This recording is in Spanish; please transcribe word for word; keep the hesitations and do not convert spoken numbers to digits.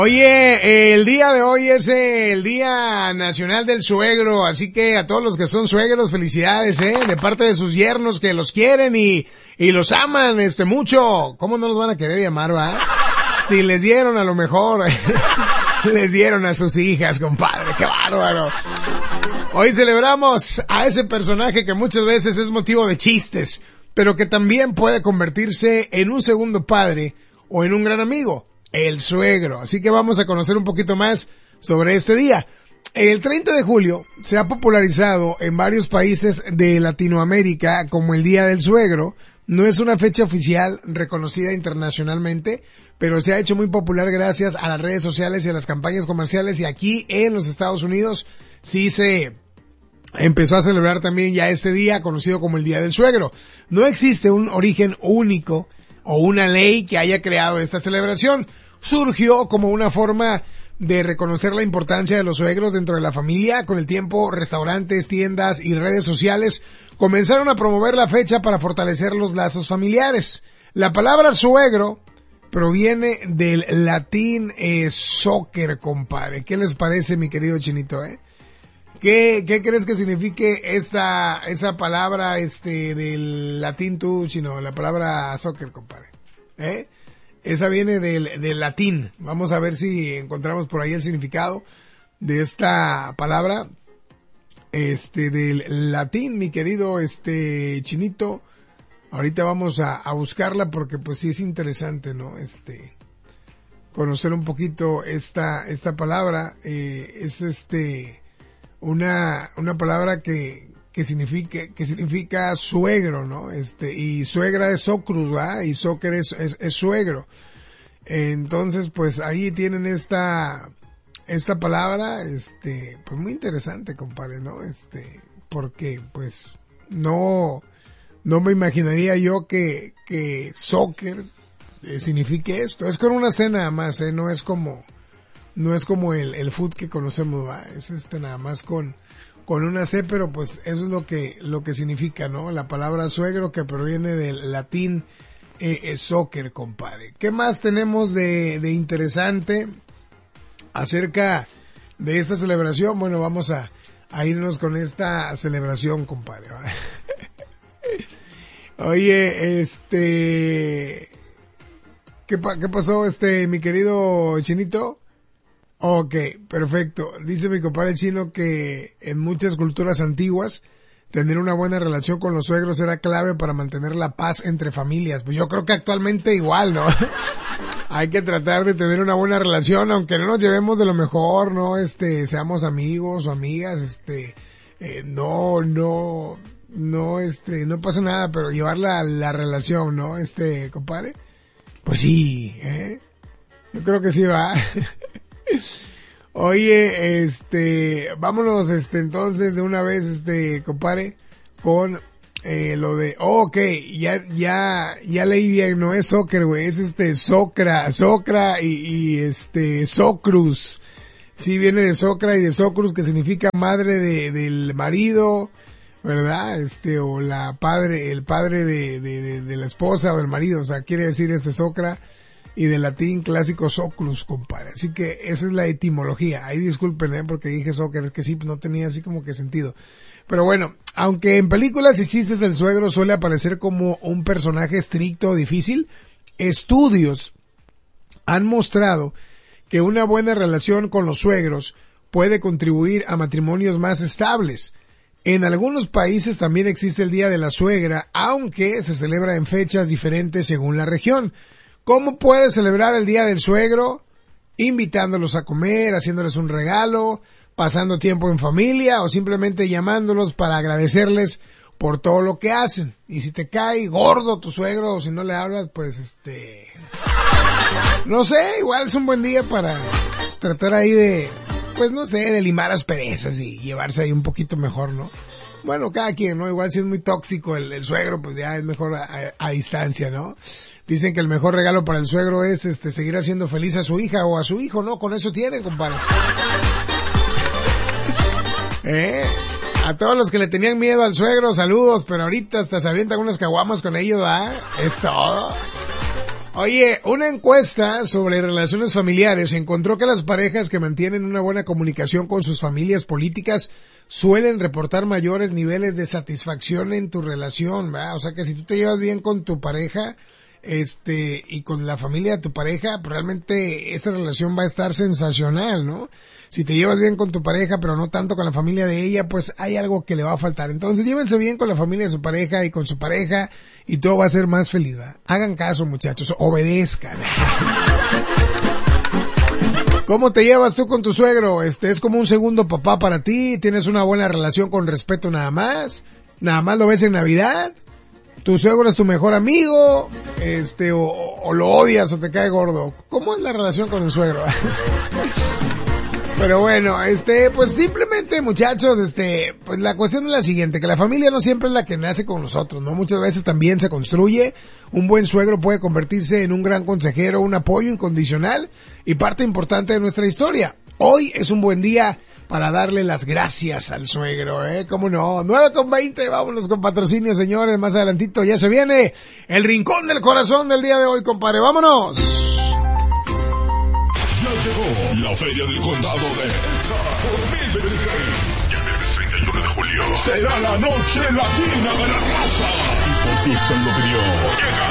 Oye, el día de hoy es el Día Nacional del Suegro, así que a todos los que son suegros, felicidades, eh, de parte de sus yernos que los quieren y, y los aman, este, mucho. ¿Cómo no los van a querer llamar, va? Si les dieron a lo mejor, les dieron a sus hijas, compadre, qué bárbaro. Hoy celebramos a ese personaje que muchas veces es motivo de chistes, pero que también puede convertirse en un segundo padre o en un gran amigo. El suegro. Así que vamos a conocer un poquito más sobre este día. El treinta de julio se ha popularizado en varios países de Latinoamérica como el Día del Suegro. No es una fecha oficial reconocida internacionalmente, pero se ha hecho muy popular gracias a las redes sociales y a las campañas comerciales, y aquí en los Estados Unidos sí se empezó a celebrar también ya este día, conocido como el Día del Suegro. No existe un origen único o una ley que haya creado esta celebración. Surgió como una forma de reconocer la importancia de los suegros dentro de la familia. Con el tiempo, restaurantes, tiendas y redes sociales comenzaron a promover la fecha para fortalecer los lazos familiares. La palabra suegro proviene del latín eh, soccer, compadre. ¿Qué les parece, mi querido Chinito, eh? ¿Qué, qué crees que signifique esa, esa palabra, este, del latín tú, Chino? La palabra soccer, compadre. ¿Eh? Esa viene del, del latín. Vamos a ver si encontramos por ahí el significado de esta palabra, este, del latín, mi querido, este, Chinito. Ahorita vamos a, a buscarla porque, pues, sí es interesante, ¿no? Este, conocer un poquito esta, esta palabra, eh, es este, una, una palabra que, que significa, que significa suegro, ¿no? Este, y suegra es socrus, ¿va? Y soccer es, es, es suegro. Entonces, pues ahí tienen esta, esta palabra, este, pues muy interesante, compadre, ¿no? Este, porque, pues, no, no me imaginaría yo que, que soccer eh, signifique esto. Es con una C nada más, ¿eh? No es como, no es como el, el food que conocemos, ¿va? Es este nada más con, con una C, pero pues eso es lo que, lo que significa, ¿no? La palabra suegro, que proviene del latín eh, eh, soccer, compadre. ¿Qué más tenemos de, de interesante acerca de esta celebración? Bueno, vamos a, a irnos con esta celebración, compadre, ¿va? Oye, este, ¿qué, pa- qué pasó, este, mi querido Chinito? Ok, perfecto. Dice mi compadre Chino que en muchas culturas antiguas tener una buena relación con los suegros era clave para mantener la paz entre familias. Pues yo creo que actualmente igual, ¿no? Hay que tratar de tener una buena relación, aunque no nos llevemos de lo mejor, ¿no? Este, seamos amigos o amigas, este, eh, no, no, no, este, no pasa nada, pero llevar la, la relación, ¿no? Este, compadre. Pues sí, ¿eh? Yo creo que sí va. Oye, este, vámonos, este, entonces de una vez, este, compadre, con eh, lo de, oh, ok, ya, ya, ya leí bien, no es soccer, güey, es este, socra, socra y, y este, socrus. Sí, viene de socra y de socrus, que significa madre de, del marido, ¿verdad? Este, o la padre, el padre de, de, de, de la esposa o del marido, o sea, quiere decir este socra. Y del latín clásico socrus, compadre. Así que esa es la etimología. Ahí disculpen, ¿eh? Porque dije soccer, es que sí, no tenía así como que sentido. Pero bueno, aunque en películas y chistes el suegro suele aparecer como un personaje estricto o difícil, estudios han mostrado que una buena relación con los suegros puede contribuir a matrimonios más estables. En algunos países también existe el Día de la Suegra, aunque se celebra en fechas diferentes según la región. ¿Cómo puedes celebrar el Día del Suegro? Invitándolos a comer, haciéndoles un regalo, pasando tiempo en familia o simplemente llamándolos para agradecerles por todo lo que hacen. Y si te cae gordo tu suegro o si no le hablas, pues este, no sé, igual es un buen día para pues, tratar ahí de, pues no sé, de limar asperezas y llevarse ahí un poquito mejor, ¿no? Bueno, cada quien, ¿no? Igual si es muy tóxico el, el suegro, pues ya es mejor a, a, a distancia, ¿no? Dicen que el mejor regalo para el suegro es este seguir haciendo feliz a su hija o a su hijo, ¿no? Con eso tienen, compadre. ¿Eh? A todos los que le tenían miedo al suegro, saludos, pero ahorita hasta se avientan unas caguamas con ellos, ¿ah? Es todo. Oye, una encuesta sobre relaciones familiares encontró que las parejas que mantienen una buena comunicación con sus familias políticas suelen reportar mayores niveles de satisfacción en tu relación, ¿verdad? O sea que si tú te llevas bien con tu pareja, este, y con la familia de tu pareja, pues realmente esa relación va a estar sensacional, ¿no? Si te llevas bien con tu pareja, pero no tanto con la familia de ella, pues hay algo que le va a faltar. Entonces, llévense bien con la familia de su pareja y con su pareja y todo va a ser más feliz, ¿verdad? Hagan caso, muchachos, obedezcan. ¿Cómo te llevas tú con tu suegro? Este, ¿es como un segundo papá para ti? ¿Tienes una buena relación con respeto nada más? ¿Nada más lo ves en Navidad? ¿Tu suegro es tu mejor amigo? Este, o, o lo odias o te cae gordo. ¿Cómo es la relación con el suegro? Pero bueno, este, pues simplemente, muchachos, este, pues la cuestión es la siguiente, que la familia no siempre es la que nace con nosotros, ¿no? Muchas veces también se construye. Un buen suegro puede convertirse en un gran consejero, un apoyo incondicional y parte importante de nuestra historia. Hoy es un buen día para darle las gracias al suegro, ¿eh? ¿Cómo no? nueve con veinte, vámonos con patrocinio, señores. Más adelantito ya se viene el rincón del corazón del día de hoy, compadre. ¡Vámonos! Ya llegó la Feria del Condado de esta dos mil veintiséis. Y el viernes treinta y uno de julio será la noche latina de la raza. Y por tu San Logroño llega